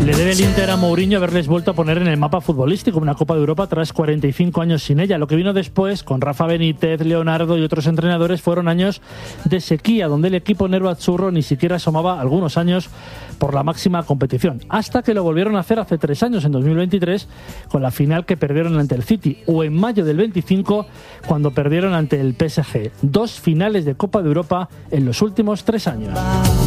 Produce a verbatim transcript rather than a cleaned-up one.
Le debe el Inter a Mourinho haberles vuelto a poner en el mapa futbolístico una Copa de Europa tras cuarenta y cinco años sin ella. Lo que vino después, con Rafa Benítez, Leonardo y otros entrenadores, fueron años de sequía, donde el equipo nero-azzurro ni siquiera asomaba algunos años por la máxima competición. Hasta que lo volvieron a hacer hace tres años, en dos mil veintitrés, con la final que perdieron ante el City, o en mayo del veinticinco, cuando perdieron ante el P S G. Dos finales de Copa de Europa en los últimos tres años.